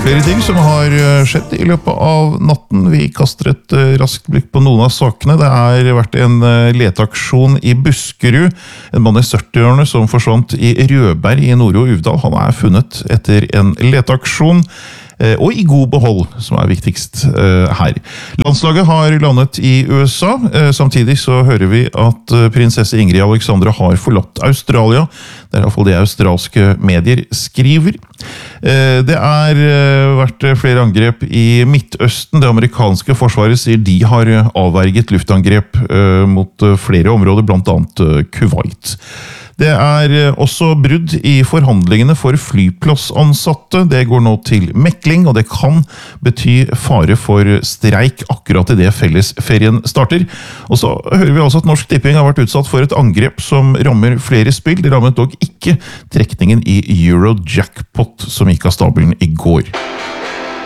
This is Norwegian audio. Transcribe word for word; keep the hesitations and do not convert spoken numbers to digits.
flere ting som har skjedd i løpet av natten. Vi kaster et raskt blikk på noen av sakene. Det har vært en leteaksjon i Buskerud. En mann i syttiårene som forsvant i Rødberg i Nord- og Uvdal. Han er funnet etter en leteaksjon. Og i god behold, som er viktigst uh, her. Landslaget har landet i U S A. Uh, samtidig så hører vi at uh, prinsesse Ingrid Alexandra har forlatt Australia. Det er i hvert fall det australske medier skriver. Uh, det er uh, vært flere angrep i Midtøsten. Det amerikanske forsvaret sier de har avverget luftangrep uh, mot uh, flere områder, blant annet uh, Kuwait. Det er også brudd i forhandlingene for flyplassansatte. Det går nå til mekling, og det kan bety fare for streik akkurat i det fellesferien starter. Og så hører vi altså at Norsk Tipping har vært utsatt for et angrep som rammer flere spill. Det rammet dog ikke trekningen i Eurojackpot som gikk av stabelen i går.